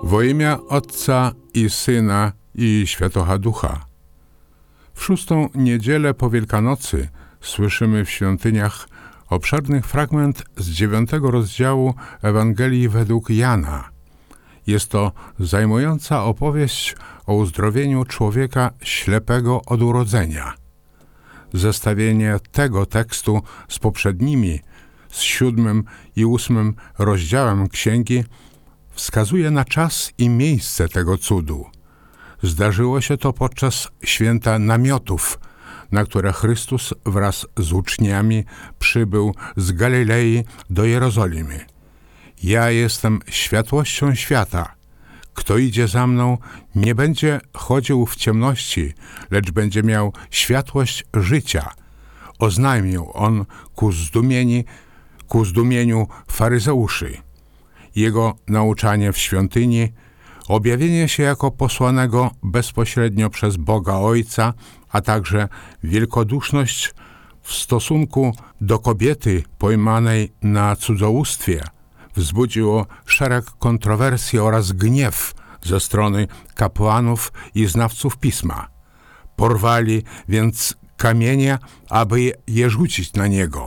Wo imię Otca i Syna i Świętego Ducha. W 6. niedzielę po Wielkanocy słyszymy w świątyniach obszerny fragment z 9 rozdziału Ewangelii według Jana. Jest to zajmująca opowieść o uzdrowieniu człowieka ślepego od urodzenia. Zestawienie tego tekstu z poprzednimi, z 7 i 8 rozdziałem księgi, wskazuje na czas i miejsce tego cudu. Zdarzyło się to podczas święta namiotów, na które Chrystus wraz z uczniami przybył z Galilei do Jerozolimy. Ja jestem światłością świata. Kto idzie za mną, nie będzie chodził w ciemności, lecz będzie miał światłość życia. Oznajmił on ku zdumieniu faryzeuszy. Jego nauczanie w świątyni, objawienie się jako posłanego bezpośrednio przez Boga Ojca, a także wielkoduszność w stosunku do kobiety pojmanej na cudzołóstwie wzbudziło szereg kontrowersji oraz gniew ze strony kapłanów i znawców Pisma. Porwali więc kamienie, aby je rzucić na niego.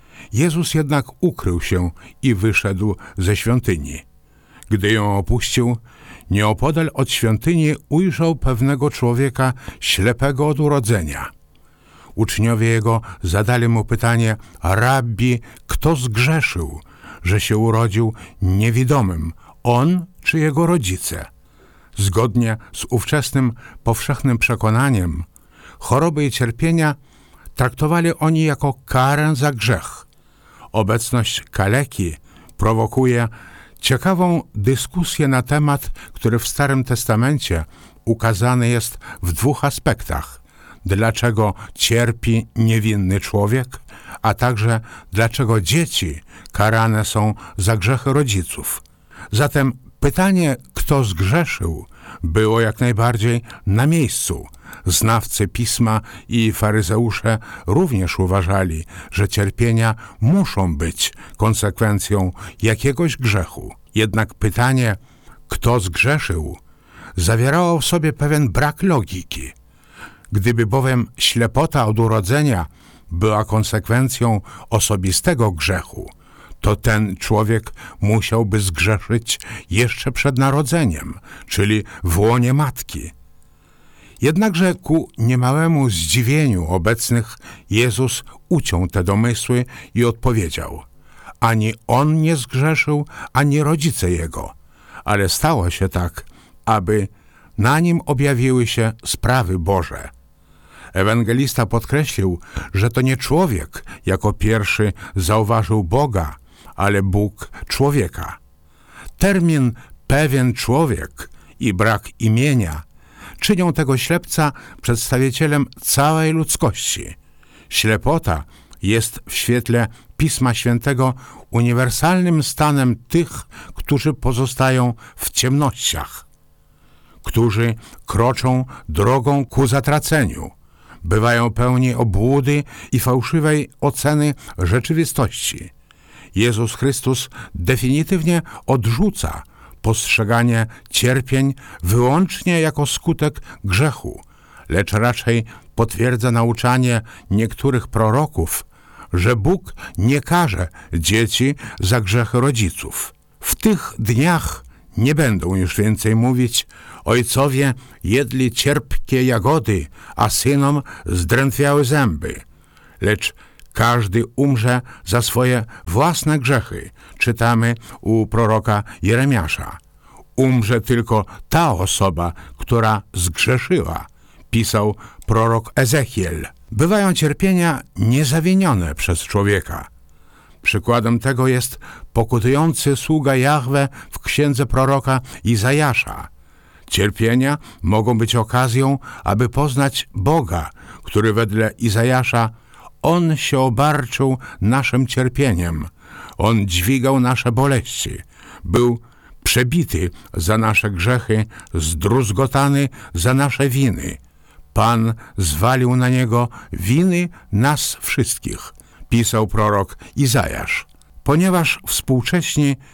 Jezus jednak ukrył się i wyszedł ze świątyni. Gdy ją opuścił, nieopodal od świątyni ujrzał pewnego człowieka ślepego od urodzenia. Uczniowie jego zadali mu pytanie: Rabbi, kto zgrzeszył, że się urodził niewidomym, on czy jego rodzice? Zgodnie z ówczesnym powszechnym przekonaniem, choroby i cierpienia traktowali oni jako karę za grzech. Obecność kaleki prowokuje ciekawą dyskusję na temat, który w Starym Testamencie ukazany jest w 2 aspektach. Dlaczego cierpi niewinny człowiek, a także dlaczego dzieci karane są za grzechy rodziców. Zatem pytanie, kto zgrzeszył, było jak najbardziej na miejscu. Znawcy Pisma i faryzeusze również uważali, że cierpienia muszą być konsekwencją jakiegoś grzechu. Jednak pytanie, kto zgrzeszył, zawierało w sobie pewien brak logiki. Gdyby bowiem ślepota od urodzenia była konsekwencją osobistego grzechu, to ten człowiek musiałby zgrzeszyć jeszcze przed narodzeniem, czyli w łonie matki. Jednakże ku niemałemu zdziwieniu obecnych Jezus uciął te domysły i odpowiedział: ani on nie zgrzeszył, ani rodzice jego, ale stało się tak, aby na nim objawiły się sprawy Boże. Ewangelista podkreślił, że to nie człowiek jako pierwszy zauważył Boga, ale Bóg człowieka. Termin pewien człowiek i brak imienia czynią tego ślepca przedstawicielem całej ludzkości. Ślepota jest w świetle Pisma Świętego uniwersalnym stanem tych, którzy pozostają w ciemnościach, którzy kroczą drogą ku zatraceniu, bywają pełni obłudy i fałszywej oceny rzeczywistości. Jezus Chrystus definitywnie odrzuca postrzeganie cierpień wyłącznie jako skutek grzechu, lecz raczej potwierdza nauczanie niektórych proroków, że Bóg nie karze dzieci za grzechy rodziców. W tych dniach nie będą już więcej mówić: ojcowie jedli cierpkie jagody, a synom zdrętwiały zęby, lecz każdy umrze za swoje własne grzechy, czytamy u proroka Jeremiasza. Umrze tylko ta osoba, która zgrzeszyła, pisał prorok Ezechiel. Bywają cierpienia niezawinione przez człowieka. Przykładem tego jest pokutujący sługa Jahwe w księdze proroka Izajasza. Cierpienia mogą być okazją, aby poznać Boga, który wedle Izajasza: On się obarczył naszym cierpieniem, On dźwigał nasze boleści, był przebity za nasze grzechy, zdruzgotany za nasze winy. Pan zwalił na Niego winy nas wszystkich, pisał prorok Izajasz. Ponieważ współcześni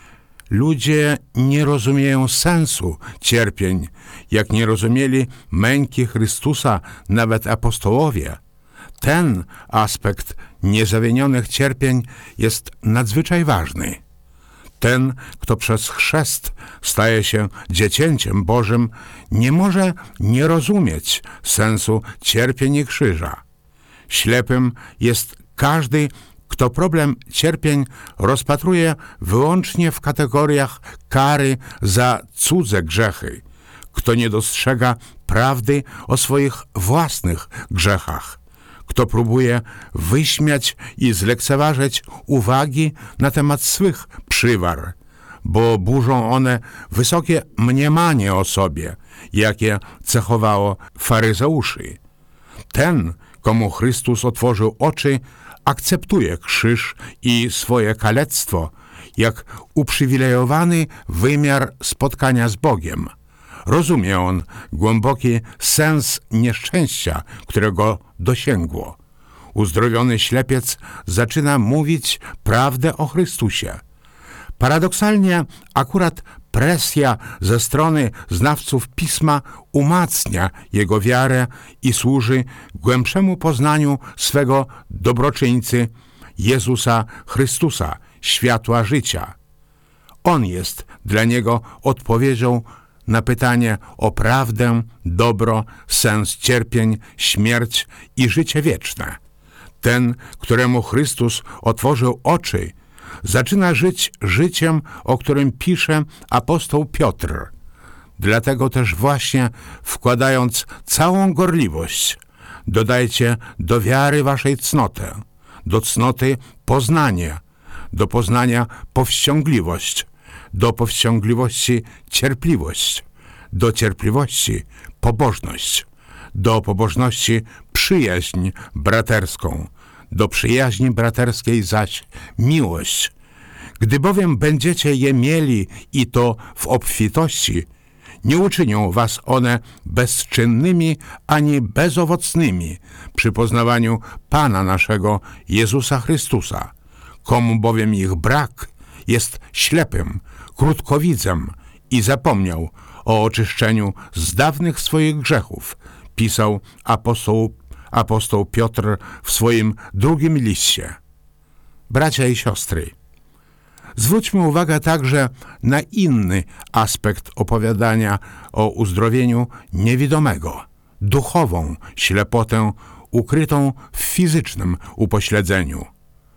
Ludzie nie rozumieją sensu cierpień, jak nie rozumieli męki Chrystusa nawet apostołowie. Ten aspekt niezawinionych cierpień jest nadzwyczaj ważny. Ten, kto przez chrzest staje się dziecięciem Bożym, nie może nie rozumieć sensu cierpień i krzyża. Ślepym jest każdy, kto problem cierpień rozpatruje wyłącznie w kategoriach kary za cudze grzechy, kto nie dostrzega prawdy o swoich własnych grzechach, kto próbuje wyśmiać i zlekceważyć uwagi na temat swych przywar, bo burzą one wysokie mniemanie o sobie, jakie cechowało faryzeuszy. Ten, komu Chrystus otworzył oczy, akceptuje krzyż i swoje kalectwo jak uprzywilejowany wymiar spotkania z Bogiem. Rozumie on głęboki sens nieszczęścia, którego dosięgło. Uzdrowiony ślepiec zaczyna mówić prawdę o Chrystusie. Paradoksalnie akurat presja ze strony znawców Pisma umacnia jego wiarę i służy głębszemu poznaniu swego dobroczyńcy Jezusa Chrystusa, światła życia. On jest dla niego odpowiedzią na pytanie o prawdę, dobro, sens cierpień, śmierć i życie wieczne. Ten, któremu Chrystus otworzył oczy, zaczyna żyć życiem, o którym pisze apostoł Piotr. Dlatego też właśnie, wkładając całą gorliwość, dodajcie do wiary waszej cnotę, do cnoty poznanie, do poznania powściągliwość, do powściągliwości cierpliwość, do cierpliwości pobożność, do pobożności przyjaźń braterską, do przyjaźni braterskiej zaś miłość. Gdy bowiem będziecie je mieli i to w obfitości, nie uczynią was one bezczynnymi ani bezowocnymi przy poznawaniu Pana naszego Jezusa Chrystusa. Komu bowiem ich brak, jest ślepym, krótkowidzem i zapomniał o oczyszczeniu z dawnych swoich grzechów, pisał apostoł Piotr w swoim drugim liście. Bracia i siostry, zwróćmy uwagę także na inny aspekt opowiadania o uzdrowieniu niewidomego, duchową ślepotę ukrytą w fizycznym upośledzeniu.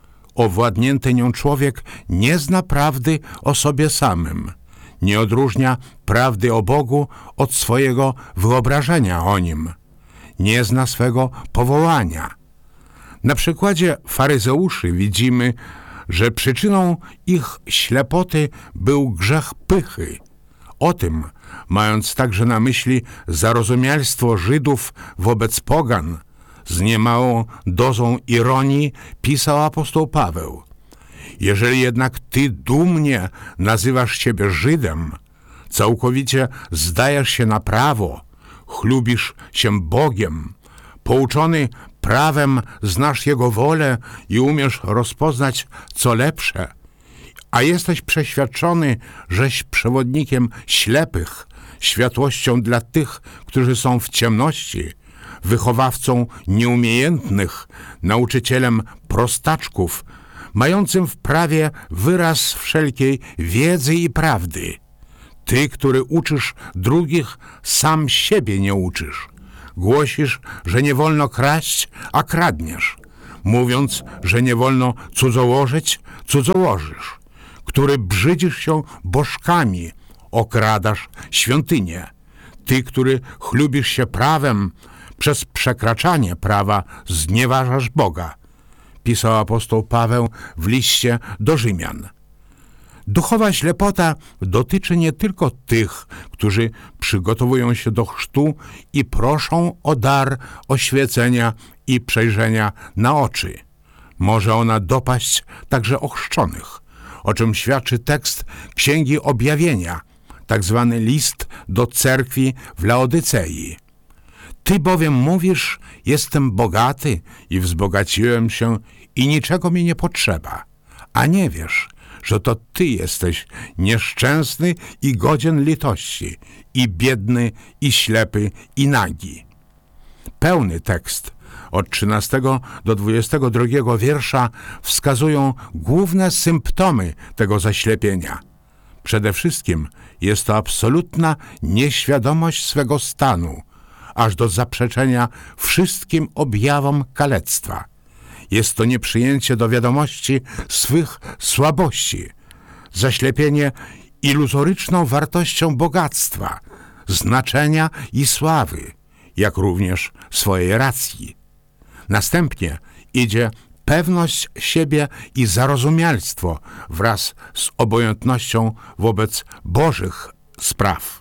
Owładnięty nią człowiek nie zna prawdy o sobie samym, nie odróżnia prawdy o Bogu od swojego wyobrażenia o Nim, nie zna swego powołania. Na przykładzie faryzeuszy widzimy, że przyczyną ich ślepoty był grzech pychy. O tym, mając także na myśli zarozumialstwo Żydów wobec pogan, z niemałą dozą ironii pisał apostoł Paweł. Jeżeli jednak ty dumnie nazywasz siebie Żydem, całkowicie zdajesz się na prawo, chlubisz się Bogiem, pouczony prawem znasz Jego wolę i umiesz rozpoznać, co lepsze, a jesteś przeświadczony, żeś przewodnikiem ślepych, światłością dla tych, którzy są w ciemności, wychowawcą nieumiejętnych, nauczycielem prostaczków, mającym w prawie wyraz wszelkiej wiedzy i prawdy. Ty, który uczysz drugich, sam siebie nie uczysz. Głosisz, że nie wolno kraść, a kradniesz. Mówiąc, że nie wolno cudzołożyć, cudzołożysz. Który brzydzisz się bożkami, okradasz świątynię. Ty, który chlubisz się prawem, przez przekraczanie prawa znieważasz Boga, pisał apostoł Paweł w liście do Rzymian. Duchowa ślepota dotyczy nie tylko tych, którzy przygotowują się do chrztu i proszą o dar oświecenia i przejrzenia na oczy. Może ona dopaść także ochrzczonych, o czym świadczy tekst Księgi Objawienia, tak zwany list do cerkwi w Laodycei. Ty bowiem mówisz, jestem bogaty i wzbogaciłem się i niczego mi nie potrzeba, a nie wiesz, że to Ty jesteś nieszczęsny i godzien litości, i biedny, i ślepy, i nagi. Pełny tekst od 13 do 22 wiersza wskazują główne symptomy tego zaślepienia. Przede wszystkim jest to absolutna nieświadomość swego stanu, aż do zaprzeczenia wszystkim objawom kalectwa. Jest to nieprzyjęcie do wiadomości swych słabości, zaślepienie iluzoryczną wartością bogactwa, znaczenia i sławy, jak również swojej racji. Następnie idzie pewność siebie i zarozumialstwo wraz z obojętnością wobec Bożych spraw.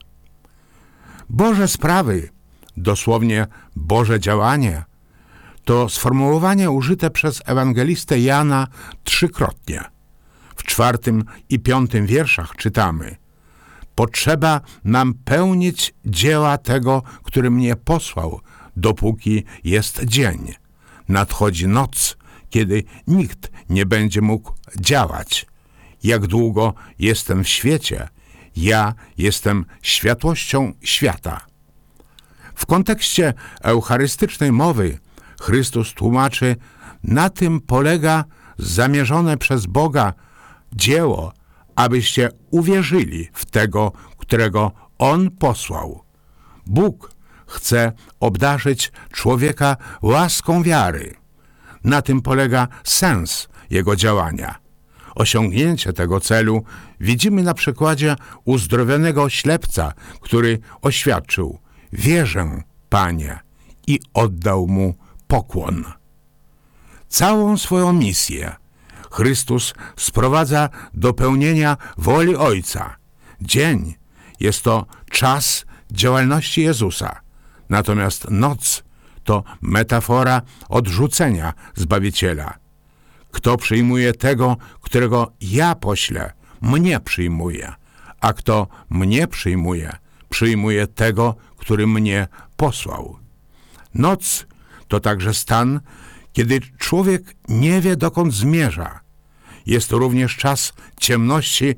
Boże sprawy, dosłownie Boże działanie, to sformułowanie użyte przez ewangelistę Jana trzykrotnie. W 4 i 5 wierszach czytamy: potrzeba nam pełnić dzieła tego, który mnie posłał, dopóki jest dzień. Nadchodzi noc, kiedy nikt nie będzie mógł działać. Jak długo jestem w świecie, ja jestem światłością świata. W kontekście eucharystycznej mowy Chrystus tłumaczy: na tym polega zamierzone przez Boga dzieło, abyście uwierzyli w tego, którego On posłał. Bóg chce obdarzyć człowieka łaską wiary. Na tym polega sens Jego działania. Osiągnięcie tego celu widzimy na przykładzie uzdrowionego ślepca, który oświadczył: wierzę, Panie, i oddał Mu pokłon. Całą swoją misję Chrystus sprowadza do pełnienia woli Ojca. Dzień jest to czas działalności Jezusa, natomiast noc to metafora odrzucenia Zbawiciela. Kto przyjmuje tego, którego ja poślę, mnie przyjmuje, a kto mnie przyjmuje, przyjmuje tego, który mnie posłał. Noc to także stan, kiedy człowiek nie wie, dokąd zmierza. Jest to również czas ciemności,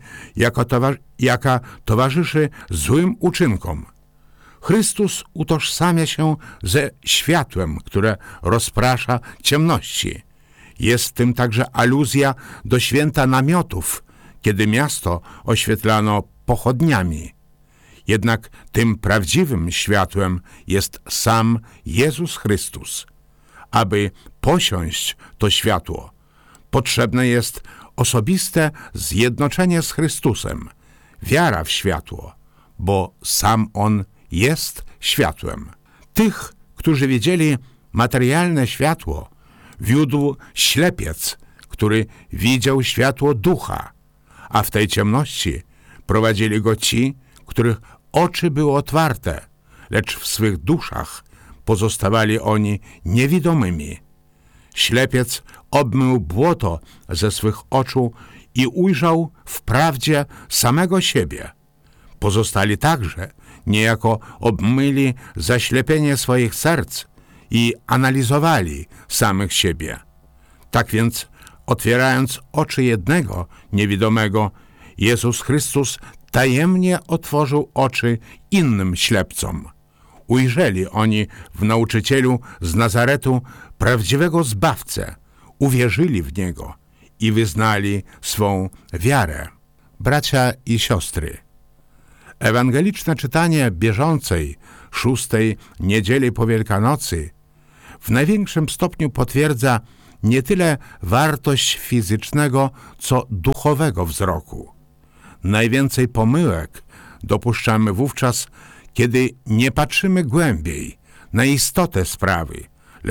jaka towarzyszy złym uczynkom. Chrystus utożsamia się ze światłem, które rozprasza ciemności. Jest w tym także aluzja do święta namiotów, kiedy miasto oświetlano pochodniami. Jednak tym prawdziwym światłem jest sam Jezus Chrystus. Aby posiąść to światło, potrzebne jest osobiste zjednoczenie z Chrystusem, wiara w światło, bo sam On jest światłem. Tych, którzy widzieli materialne światło, wiódł ślepiec, który widział światło ducha, a w tej ciemności prowadzili go ci, których oczy były otwarte, lecz w swych duszach pozostawali oni niewidomymi. Ślepiec obmył błoto ze swych oczu i ujrzał w prawdzie samego siebie. Pozostali także niejako obmyli zaślepienie swoich serc i analizowali samych siebie. Tak więc, otwierając oczy jednego niewidomego, Jezus Chrystus tajemnie otworzył oczy innym ślepcom. Ujrzeli oni w nauczycielu z Nazaretu prawdziwego Zbawcę, uwierzyli w Niego i wyznali swą wiarę. Bracia i siostry, ewangeliczne czytanie bieżącej 6. niedzieli po Wielkanocy w największym stopniu potwierdza nie tyle wartość fizycznego, co duchowego wzroku. Najwięcej pomyłek dopuszczamy wówczas, kiedy nie patrzymy głębiej na istotę sprawy,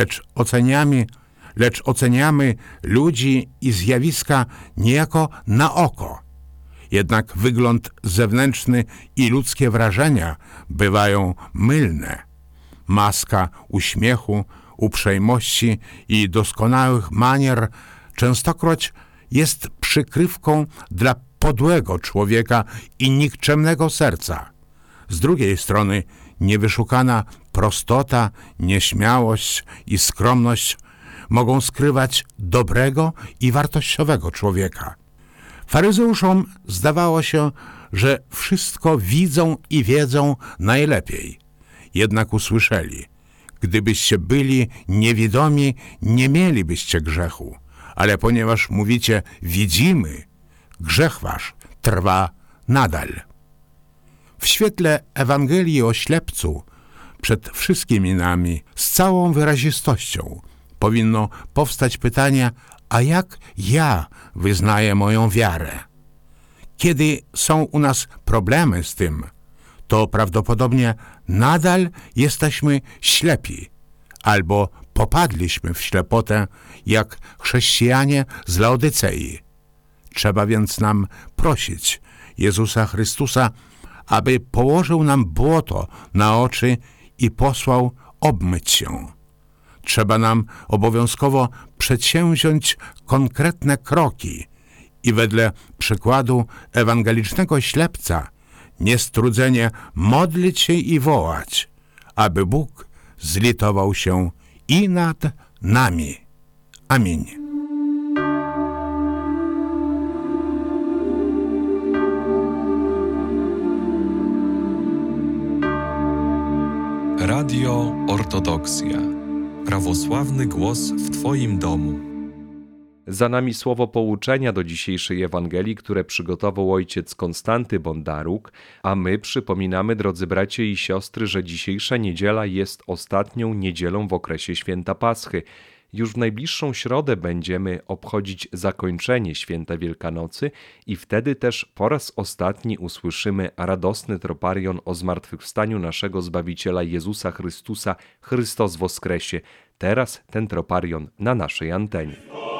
lecz oceniamy ludzi i zjawiska niejako na oko. Jednak wygląd zewnętrzny i ludzkie wrażenia bywają mylne. Maska uśmiechu, uprzejmości i doskonałych manier częstokroć jest przykrywką dla podłego człowieka i nikczemnego serca. Z drugiej strony niewyszukana prostota, nieśmiałość i skromność mogą skrywać dobrego i wartościowego człowieka. Faryzeuszom zdawało się, że wszystko widzą i wiedzą najlepiej. Jednak usłyszeli: gdybyście byli niewidomi, nie mielibyście grzechu, ale ponieważ mówicie: widzimy, grzech wasz trwa nadal. W świetle Ewangelii o ślepcu przed wszystkimi nami z całą wyrazistością powinno powstać pytanie: a jak ja wyznaję moją wiarę? Kiedy są u nas problemy z tym, to prawdopodobnie nadal jesteśmy ślepi albo popadliśmy w ślepotę jak chrześcijanie z Laodycei. Trzeba więc nam prosić Jezusa Chrystusa, aby położył nam błoto na oczy i posłał obmyć się. Trzeba nam obowiązkowo przedsięwziąć konkretne kroki i wedle przykładu ewangelicznego ślepca niestrudzenie modlić się i wołać, aby Bóg zlitował się i nad nami. Amin. Radio Ortodoksja. Prawosławny głos w Twoim domu. Za nami słowo pouczenia do dzisiejszej Ewangelii, które przygotował ojciec Konstanty Bondaruk, a my przypominamy, drodzy bracia i siostry, że dzisiejsza niedziela jest ostatnią niedzielą w okresie święta Paschy. Już w najbliższą środę będziemy obchodzić zakończenie święta Wielkanocy i wtedy też po raz ostatni usłyszymy radosny troparion o zmartwychwstaniu naszego Zbawiciela Jezusa Chrystusa, Chrystus woskresie. Teraz ten troparion na naszej antenie.